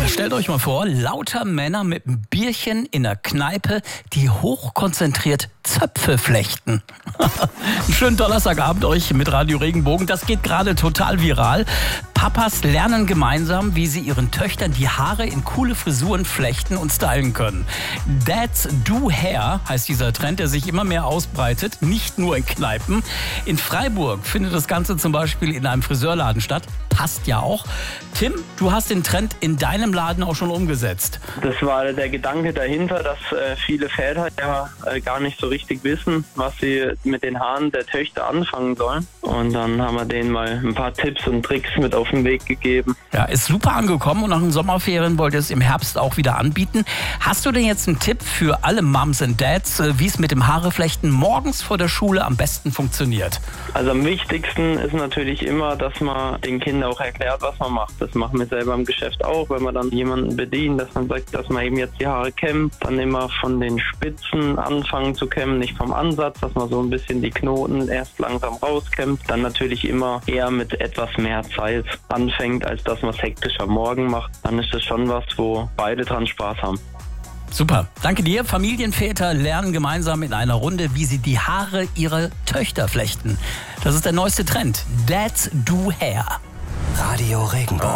Stellt euch mal vor, lauter Männer mit einem Bierchen in der Kneipe, die hochkonzentriert Zöpfe flechten. Einen schönen Donnerstagabend euch mit Radio Regenbogen. Das geht gerade total viral. Papas lernen gemeinsam, wie sie ihren Töchtern die Haare in coole Frisuren flechten und stylen können. Dads Do Hair heißt dieser Trend, der sich immer mehr ausbreitet, nicht nur in Kneipen. In Freiburg findet das Ganze zum Beispiel in einem Friseurladen statt. Passt ja auch. Tim, du hast den Trend in deinem Laden auch schon umgesetzt. Das war der Gedanke dahinter, dass viele Väter ja gar nicht so richtig wissen, was sie mit den Haaren der Töchter anfangen sollen. Und dann haben wir denen mal ein paar Tipps und Tricks mit auf den Weg gegeben. Ja, ist super angekommen und nach den Sommerferien wollt ihr es im Herbst auch wieder anbieten. Hast du denn jetzt einen Tipp für alle Moms und Dads, wie es mit dem Haareflechten morgens vor der Schule am besten funktioniert? Also am wichtigsten ist natürlich immer, dass man den Kindern auch erklärt, was man macht. Das machen wir selber im Geschäft auch, wenn wir dann jemanden bedienen, dass man sagt, dass man eben jetzt die Haare kämmt, dann immer von den Spitzen anfangen zu kämmen, nicht vom Ansatz, dass man so ein bisschen die Knoten erst langsam rauskämmt, dann natürlich immer eher mit etwas mehr Zeit anfängt, als dass man es hektisch am Morgen macht. Dann ist das schon was, wo beide dran Spaß haben. Super, danke dir. Familienväter lernen gemeinsam in einer Runde, wie sie die Haare ihrer Töchter flechten. Das ist der neueste Trend. Dads Do Hair. Radio Regenbogen.